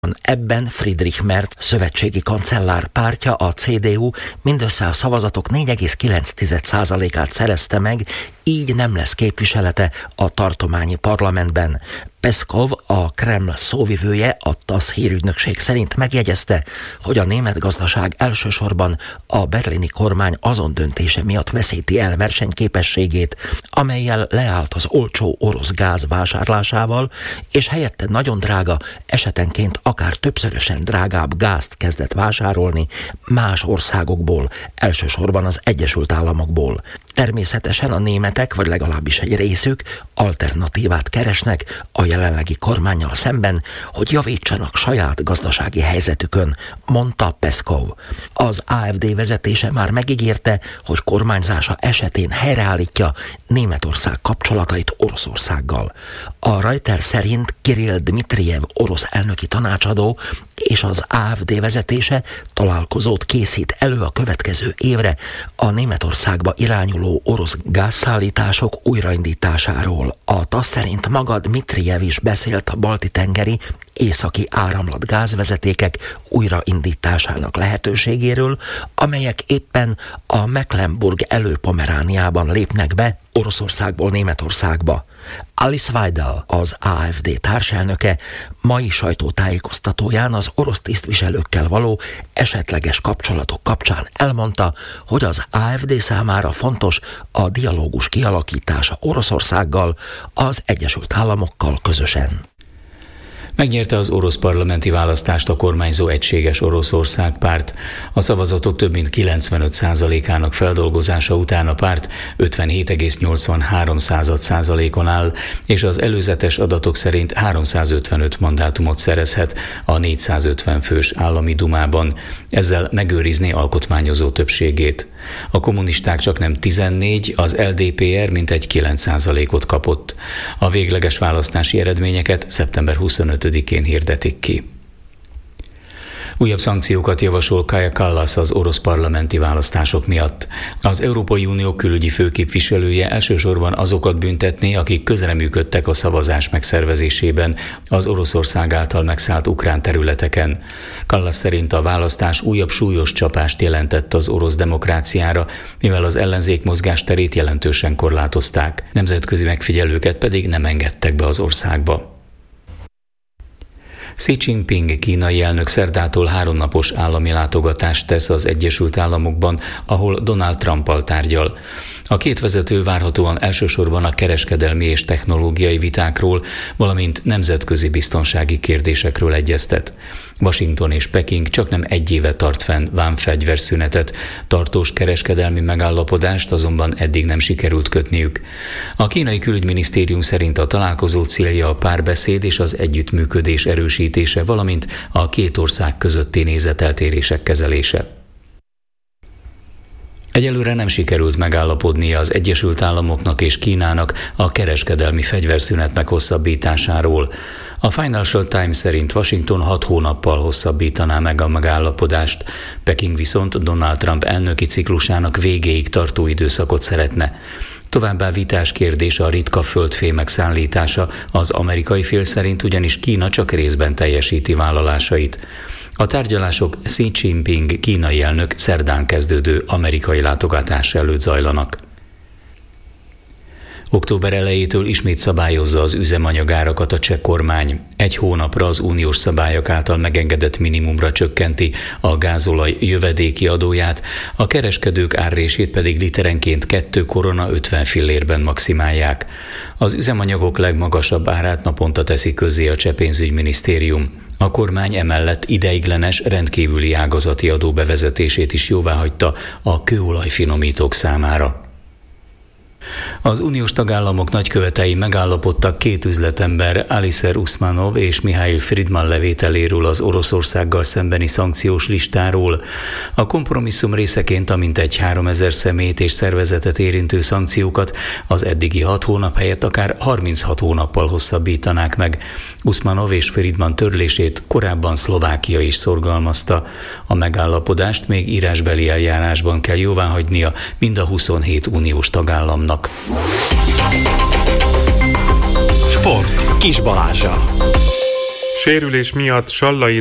Ebben Friedrich Merz szövetségi kancellár pártja, a CDU mindössze a szavazatok 4,9%-át szerezte meg, így nem lesz képviselete a tartományi parlamentben. Peszkov, a Kreml szóvivője, a TASZ hírügynökség szerint megjegyezte, hogy a német gazdaság elsősorban a berlini kormány azon döntése miatt veszíti el versenyképességét, amellyel leállt az olcsó orosz gáz vásárlásával, és helyette nagyon drága, esetenként akár többszörösen drágább gázt kezdett vásárolni más országokból, elsősorban az Egyesült Államokból. Természetesen a németek, vagy legalábbis egy részük alternatívát keresnek a jelenlegi kormánnyal szemben, hogy javítsanak saját gazdasági helyzetükön, mondta Peszkov. Az AfD vezetése már megígérte, hogy kormányzása esetén helyreállítja Németország kapcsolatait Oroszországgal. A Reuters szerint Kirill Dmitrijev orosz elnöki tanácsadó és az AfD vezetése találkozót készít elő a következő évre a Németországba irányuló orosz gázszállítások újraindításáról. A TASZ szerint maga Dmitrijev is beszélt a balti-tengeri északi áramlat gázvezetékek újraindításának lehetőségéről, amelyek éppen a Mecklenburg Előpomerániában lépnek be Oroszországból Németországba. Alice Weidel, az AfD társelnöke, mai sajtótájékoztatóján az orosz tisztviselőkkel való esetleges kapcsolatok kapcsán elmondta, hogy az AfD számára fontos a dialógus kialakítása Oroszországgal, az Egyesült Államokkal közösen. Megnyerte az orosz parlamenti választást a kormányzó Egységes Oroszország párt. A szavazatok több mint 95%-ának feldolgozása után a párt 57,83%-on áll, és az előzetes adatok szerint 355 mandátumot szerezhet a 450 fős állami dumában, ezzel megőrizné alkotmányozó többségét. A kommunisták csaknem 14, az LDPR mintegy 9%-ot kapott. A végleges választási eredményeket szeptember 25-én hirdetik ki. Újabb szankciókat javasol Kaja Kallas az orosz parlamenti választások miatt. Az Európai Unió külügyi főképviselője elsősorban azokat büntetné, akik közreműködtek a szavazás megszervezésében az Oroszország által megszállt ukrán területeken. Kallas szerint a választás újabb súlyos csapást jelentett az orosz demokráciára, mivel az ellenzék mozgásterét jelentősen korlátozták, nemzetközi megfigyelőket pedig nem engedtek be az országba. Xi Jinping kínai elnök szerdától 3 napos állami látogatást tesz az Egyesült Államokban, ahol Donald Trumpal tárgyal. A két vezető várhatóan elsősorban a kereskedelmi és technológiai vitákról, valamint nemzetközi biztonsági kérdésekről egyeztet. Washington és Peking csaknem 1 éve tart fenn vámfegyverszünetet, tartós kereskedelmi megállapodást azonban eddig nem sikerült kötniük. A kínai külügyminisztérium szerint a találkozó célja a párbeszéd és az együttműködés erősítése, valamint a két ország közötti nézeteltérések kezelése. Egyelőre nem sikerült megállapodnia az Egyesült Államoknak és Kínának a kereskedelmi fegyverszünet meghosszabbításáról. A Financial Times szerint Washington 6 hónappal hosszabbítaná meg a megállapodást, Peking viszont Donald Trump elnöki ciklusának végéig tartó időszakot szeretne. Továbbá vitás kérdés a ritka földfémek szállítása, az amerikai fél szerint ugyanis Kína csak részben teljesíti vállalásait. A tárgyalások Xi Jinping kínai elnök szerdán kezdődő amerikai látogatása előtt zajlanak. Október elejétől ismét szabályozza az üzemanyagárakat a cseh kormány. 1 hónapra az uniós szabályok által megengedett minimumra csökkenti a gázolaj jövedéki adóját, a kereskedők árrését pedig literenként 2 korona 50 fillérben maximálják. Az üzemanyagok legmagasabb árát naponta teszi közzé a cseh pénzügyminisztérium. A kormány emellett ideiglenes rendkívüli ágazati adó bevezetését is jóváhagyta a kőolajfinomítók számára. Az uniós tagállamok nagykövetei megállapodtak 2 üzletember, Alisher Usmanov és Mihail Friedman levételéről az Oroszországgal szembeni szankciós listáról. A kompromisszum részeként a mintegy 3000 személyt és szervezetet érintő szankciókat az eddigi 6 hónap helyett akár 36 hónappal hosszabbítanák meg. Usmanov és Friedman törlését korábban Szlovákia is szorgalmazta. A megállapodást még írásbeli eljárásban kell jóváhagynia mind a 27 uniós tagállamnak. Sport Kis Balázsa. Sérülés miatt Sallai